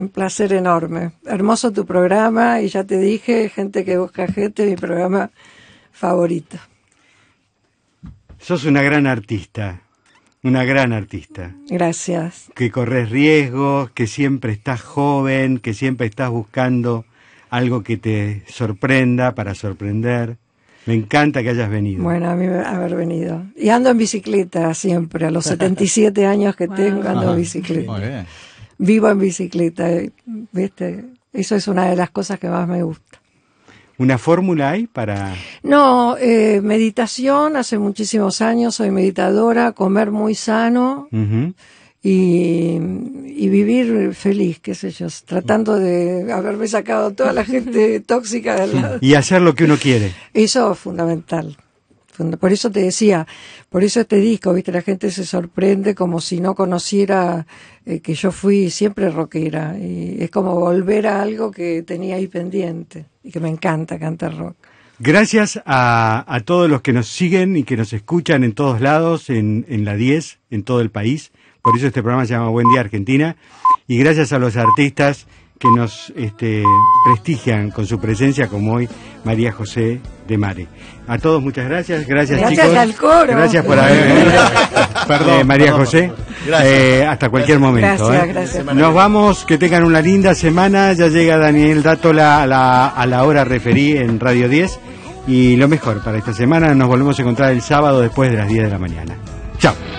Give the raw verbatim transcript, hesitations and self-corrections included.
Un placer enorme. Hermoso tu programa y ya te dije, Gente que busca gente, mi programa favorito. Sos una gran artista, una gran artista. Gracias. Que corres riesgos, que siempre estás joven, que siempre estás buscando algo que te sorprenda para sorprender. Me encanta que hayas venido. Bueno, a mí haber venido. Y ando en bicicleta siempre, a los setenta y siete años que tengo, ando en bicicleta. Muy bien. Vivo en bicicleta, ¿viste? Eso es una de las cosas que más me gusta. ¿Una fórmula hay para...? No, eh, meditación, hace muchísimos años soy meditadora, comer muy sano Uh-huh. y, y vivir feliz, qué sé yo, tratando de haberme sacado toda la gente tóxica del lado. Y hacer lo que uno quiere. Eso es fundamental. Por eso te decía, por eso este disco, viste, la gente se sorprende como si no conociera eh, que yo fui siempre rockera. Y es como volver a algo que tenía ahí pendiente y que me encanta cantar rock. Gracias a, a todos los que nos siguen y que nos escuchan en todos lados, en, en la diez, en todo el país. Por eso este programa se llama Buen Día Argentina. Y gracias a los artistas que nos este, prestigian con su presencia, como hoy María José de Mare. A todos muchas gracias, gracias, Gracias chicos. al coro. Gracias por haber venido. Perdón, Eh, María perdón. José. Gracias. Eh, hasta cualquier momento. Gracias, eh. gracias. Nos vamos, que tengan una linda semana. Ya llega Daniel Dátola a la, a la hora referí en Radio diez. Y lo mejor para esta semana, nos volvemos a encontrar el sábado después de las diez de la mañana. Chao.